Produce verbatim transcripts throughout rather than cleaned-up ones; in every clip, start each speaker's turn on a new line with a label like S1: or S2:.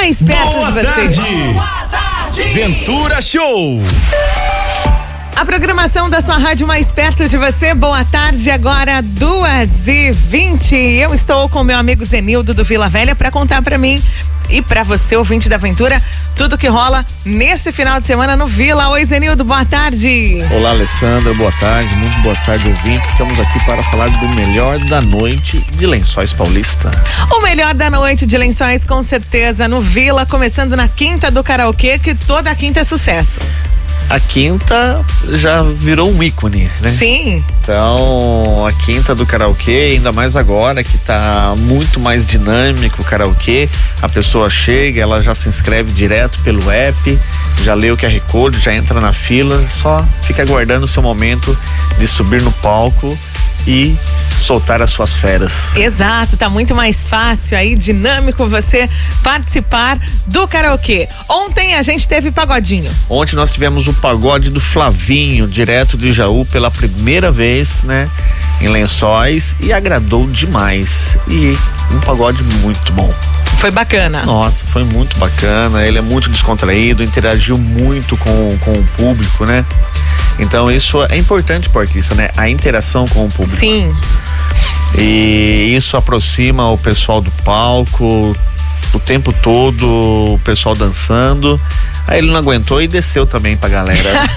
S1: mais perto
S2: Boa
S1: de você.
S2: Tarde. Boa tarde. Ventura Show.
S1: A programação da sua rádio mais perto de você. Boa tarde, agora duas e vinte. Eu estou com meu amigo Zenildo do Vila Velha para contar para mim e para você, ouvinte da Aventura, tudo que rola nesse final de semana no Vila. Oi, Zenildo, boa tarde.
S3: Olá, Alessandra, boa tarde, muito boa tarde, ouvintes. Estamos aqui para falar do melhor da noite de Lençóis Paulista.
S1: O melhor da noite de Lençóis, com certeza, no Vila, começando na Quinta do Karaokê, que toda quinta é sucesso.
S3: A Quinta já virou um ícone, né?
S1: Sim.
S3: Então, a Quinta do Karaokê, ainda mais agora que tá muito mais dinâmico o karaokê, a pessoa chega, ela já se inscreve direto pelo app, já lê o Q R Code, já entra na fila, só fica aguardando o seu momento de subir no palco e soltar as suas feras.
S1: Exato, tá muito mais fácil aí, dinâmico você participar do karaokê. Ontem a gente teve pagodinho.
S3: Ontem nós tivemos o pagode do Flavinho, direto do Jaú, pela primeira vez, né, em Lençóis, e agradou demais. E um pagode muito bom.
S1: Foi bacana.
S3: Nossa, foi muito bacana. Ele é muito descontraído, interagiu muito com, com o público, né? Então isso é importante pro artista, né? A interação com o público.
S1: Sim.
S3: E isso aproxima o pessoal do palco, o tempo todo, o pessoal dançando. Aí ele não aguentou e desceu também pra galera.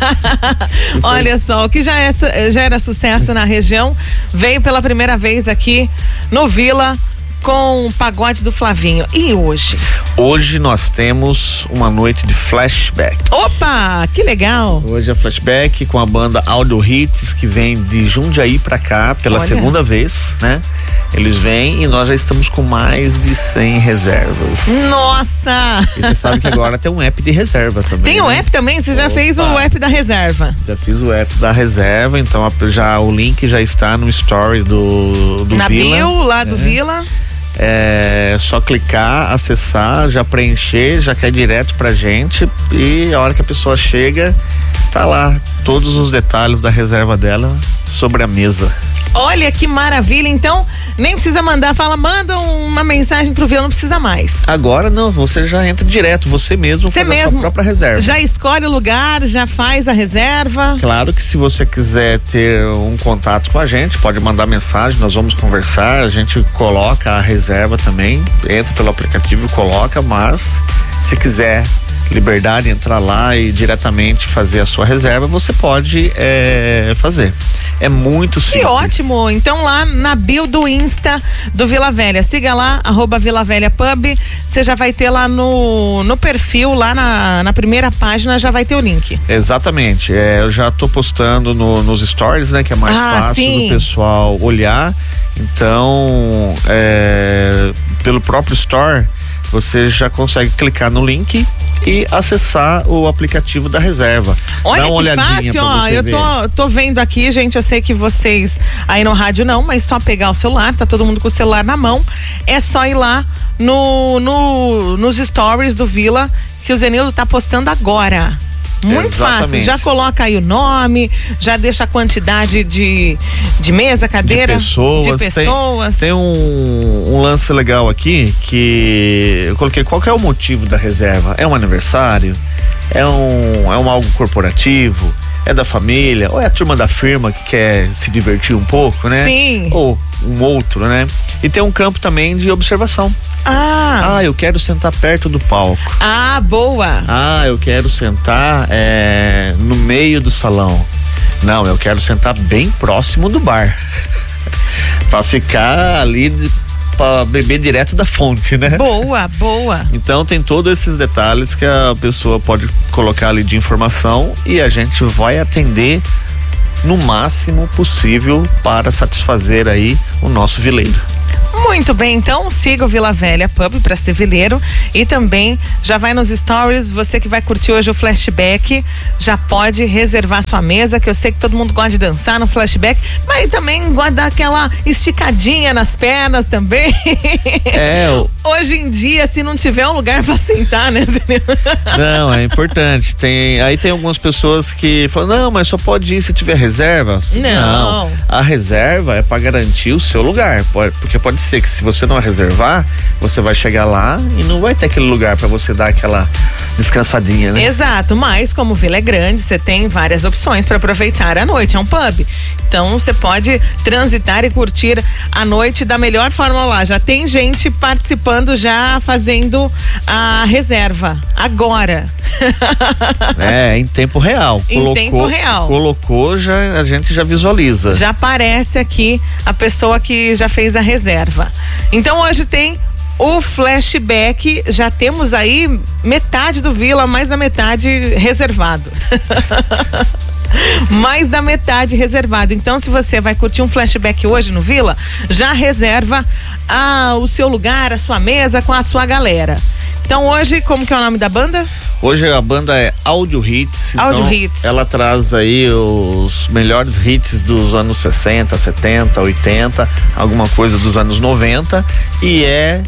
S1: Olha só, o que já, é, já era sucesso na região, veio pela primeira vez aqui no Vila com o pagode do Flavinho. E hoje?
S3: Hoje nós temos uma noite de flashback.
S1: Opa, que legal!
S3: Hoje é flashback com a banda Audio Hits, que vem de Jundiaí pra cá pela
S1: Olha.
S3: segunda vez, né? Eles vêm e nós já estamos com mais de cem reservas.
S1: Nossa!
S3: E você sabe que agora tem um app de reserva também.
S1: Tem o
S3: né?
S1: app também? Você já
S3: Opa.
S1: fez o app da reserva?
S3: Já fiz o app da reserva, então já, o link já está no story do, do
S1: Na
S3: Vila.
S1: bio, lá do
S3: é.
S1: Vila.
S3: É só clicar, acessar, já preencher, já cai direto pra gente, e a hora que a pessoa chega, tá lá todos os detalhes da reserva dela sobre a mesa.
S1: Olha que maravilha, então nem precisa mandar, fala, manda uma mensagem pro Vila, não precisa mais.
S3: Agora não, você já entra direto, você mesmo
S1: Você
S3: faz
S1: mesmo
S3: a sua própria reserva.
S1: Já escolhe o lugar, já faz a reserva.
S3: Claro que se você quiser ter um contato com a gente, pode mandar mensagem, nós vamos conversar, a gente coloca a reserva também, entra pelo aplicativo e coloca, mas se quiser liberdade, entrar lá e diretamente fazer a sua reserva, você pode é, fazer. É muito simples.
S1: Que ótimo! Então lá na bio do Insta do Vila Velha, siga lá, arroba Vila Velha Pub, você já vai ter lá no, no perfil, lá na, na primeira página já vai ter o link.
S3: Exatamente, é, eu já tô postando no, nos stories, né, que é mais
S1: ah,
S3: fácil
S1: sim.
S3: do pessoal olhar, então é, pelo próprio store você já consegue clicar no link e acessar o aplicativo da reserva.
S1: Olha
S3: Dá uma
S1: que
S3: olhadinha
S1: fácil,
S3: pra
S1: ó,
S3: você
S1: eu
S3: ver.
S1: tô, tô vendo aqui, gente, eu sei que vocês aí no rádio não, mas só pegar o celular, tá todo mundo com o celular na mão, é só ir lá no, no, nos stories do Vila, que o Zenildo tá postando agora. Muito
S3: Exatamente.
S1: fácil, já coloca aí o nome, já deixa a quantidade de, de mesa, cadeira,
S3: de pessoas.
S1: de pessoas.
S3: Tem, tem um, um lance legal aqui que eu coloquei, qual que é o motivo da reserva? É um aniversário? É um, é um algo corporativo? É da família? Ou é a turma da firma que quer se divertir um pouco, né?
S1: Sim.
S3: Ou um outro, né? E tem um campo também de observação.
S1: Ah,
S3: Ah, eu quero sentar perto do palco.
S1: ah, boa.
S3: Ah, eu quero sentar é, no meio do salão. Não, eu quero sentar bem próximo do bar. Pra ficar ali, pra beber direto da fonte, né?
S1: Boa, boa.
S3: Então tem todos esses detalhes que a pessoa pode colocar ali de informação e a gente vai atender no máximo possível para satisfazer aí o nosso vileiro.
S1: Muito bem, então siga o Vila Velha Pub para ser vileiro e também já vai nos stories, você que vai curtir hoje o flashback, já pode reservar sua mesa, que eu sei que todo mundo gosta de dançar no flashback, mas também gosta de dar aquela esticadinha nas pernas também.
S3: É, o...
S1: Hoje em dia, se não tiver um lugar para sentar, né?
S3: Não, é importante. Tem, aí tem algumas pessoas que falam, não, mas só pode ir se tiver reserva.
S1: Não.
S3: Não, a reserva é para garantir o seu lugar, pode, porque pode pode ser que se você não reservar, você vai chegar lá e não vai ter aquele lugar para você dar aquela descansadinha, né?
S1: Exato, mas como Vila é grande, você tem várias opções para aproveitar a noite, é um pub. Então você pode transitar e curtir a noite da melhor forma lá. Já tem gente participando, já fazendo a reserva agora.
S3: É, em tempo real.
S1: Em
S3: colocou,
S1: tempo real.
S3: Colocou, já, a gente já visualiza.
S1: Já aparece aqui a pessoa que já fez a reserva. Então hoje tem o flashback, já temos aí metade do Vila, mais da metade reservado. Mais da metade reservado. Então, se você vai curtir um flashback hoje no Vila, já reserva ah, o seu lugar, a sua mesa com a sua galera. Então, hoje, como que é o nome da banda?
S3: Hoje a banda é Audio Hits.
S1: Audio
S3: então
S1: Hits.
S3: Ela traz aí os melhores hits dos anos sessenta, setenta, oitenta, alguma coisa dos anos noventa, e é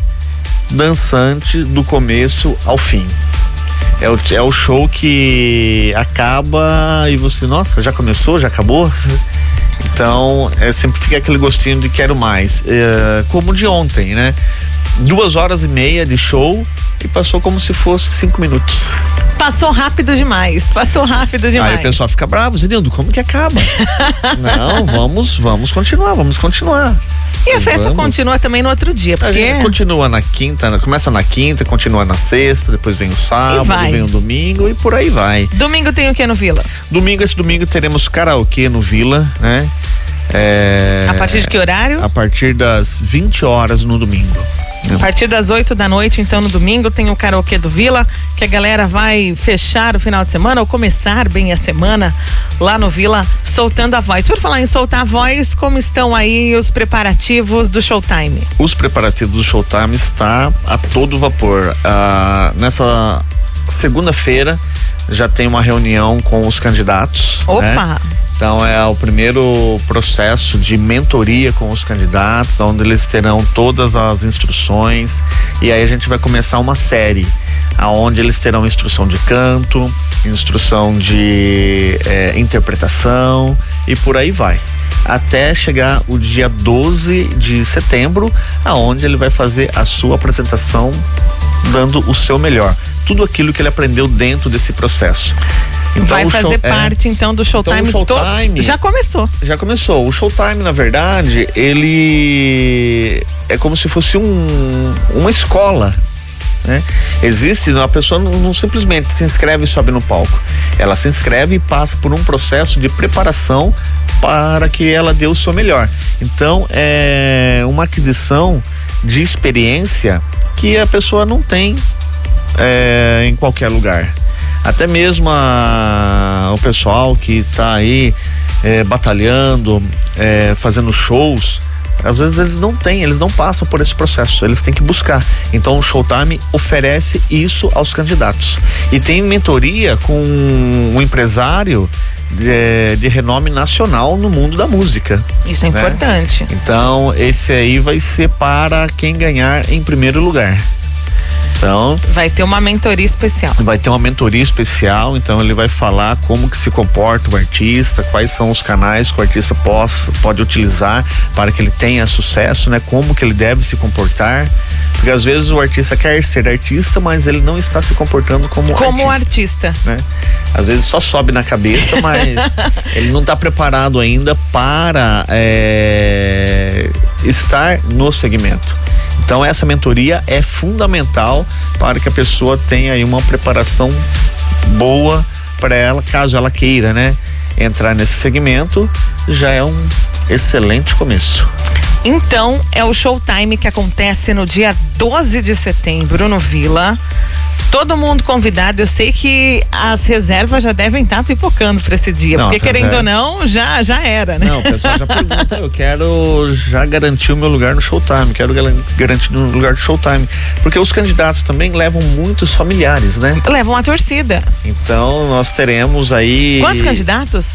S3: dançante do começo ao fim. É o, é o show que acaba e você, nossa, já começou, já acabou? Então, é, sempre fica aquele gostinho de quero mais. É, como de ontem, né? Duas horas e meia de show e passou como se fosse cinco minutos.
S1: Passou rápido demais, passou rápido demais.
S3: Aí o pessoal fica bravo, Zenildo, como que acaba? Não, vamos, vamos continuar, vamos continuar.
S1: E a festa
S3: vamos.
S1: Continua também no outro dia, porque...
S3: A gente continua na quinta, começa na quinta, continua na sexta, depois vem o sábado, vem o domingo e por aí vai.
S1: Domingo tem o que no Vila?
S3: Domingo, esse domingo teremos karaokê no Vila, né? É,
S1: a partir de que horário?
S3: A partir das vinte horas no domingo.
S1: A partir das oito da noite, então, no domingo, tem o karaokê do Vila, que a galera vai fechar o final de semana ou começar bem a semana lá no Vila, soltando a voz. Por falar em soltar a voz, como estão aí os preparativos do Showtime?
S3: Os preparativos do Showtime está a todo vapor. Ah, nessa segunda-feira já tem uma reunião com os candidatos.
S1: Opa!
S3: Né? Então é o primeiro processo de mentoria com os candidatos, onde eles terão todas as instruções, e aí a gente vai começar uma série aonde eles terão instrução de canto, instrução de é, interpretação e por aí vai. Até chegar o dia doze de setembro, aonde ele vai fazer a sua apresentação dando o seu melhor. Tudo aquilo que ele aprendeu dentro desse processo.
S1: Então, vai fazer show, parte, é, então, do Showtime.
S3: Então, o Showtime
S1: to... Já começou.
S3: Já começou. O Showtime, na verdade, ele é como se fosse um, uma escola, né? Existe, a pessoa não, não simplesmente se inscreve e sobe no palco. Ela se inscreve e passa por um processo de preparação para que ela dê o seu melhor. Então, é uma aquisição de experiência que a pessoa não tem é, em qualquer lugar. Até mesmo a, o pessoal que está aí é, batalhando, é, fazendo shows, às vezes eles não têm, eles não passam por esse processo, eles têm que buscar. Então o Showtime oferece isso aos candidatos. E tem mentoria com um empresário de, de renome nacional no mundo da música.
S1: Isso é né? importante.
S3: Então esse aí vai ser para quem ganhar em primeiro lugar. Então,
S1: vai ter uma mentoria especial.
S3: Vai ter uma mentoria especial, então ele vai falar como que se comporta o artista, quais são os canais que o artista possa, pode utilizar para que ele tenha sucesso, né? Como que ele deve se comportar. Porque às vezes o artista quer ser artista, mas ele não está se comportando como,
S1: como
S3: artista.
S1: artista.
S3: Né? Às vezes só sobe na cabeça, mas ele não está preparado ainda para é, estar no segmento. Então essa mentoria é fundamental para que a pessoa tenha aí uma preparação boa para ela, caso ela queira, né, entrar nesse segmento, já é um excelente começo.
S1: Então é o Showtime que acontece no dia doze de setembro no Vila. Todo mundo convidado. Eu sei que as reservas já devem estar pipocando para esse dia, não, porque querendo reserva... ou não, já, já era, né?
S3: Não, o pessoal já pergunta, eu quero já garantir o meu lugar no Showtime, quero garantir no lugar do Showtime, porque os candidatos também levam muitos familiares, né?
S1: Levam a torcida.
S3: Então nós teremos aí...
S1: Quantos candidatos?